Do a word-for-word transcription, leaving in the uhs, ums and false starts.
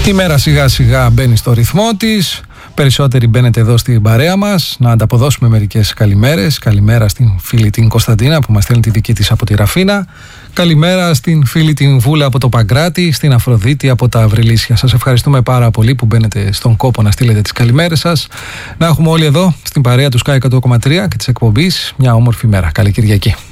Η μέρα σιγά σιγά μπαίνει στο ρυθμό της. Περισσότεροι μπαίνετε εδώ στην παρέα μας. Να ανταποδώσουμε μερικές καλημέρες. Καλημέρα στην φίλη την Κωνσταντίνα που μας στέλνει τη δική της από τη Ραφίνα. Καλημέρα στην φίλη την Βούλα από το Παγκράτη. Στην Αφροδίτη από τα Αυριλίσια. Σας ευχαριστούμε πάρα πολύ που μπαίνετε στον κόπο να στείλετε τις καλημέρες σας. Να έχουμε όλοι εδώ στην παρέα του Sky εκατό κόμμα τρία και της εκπομπής μια όμορφη μέρα. Καλή Κυριακή.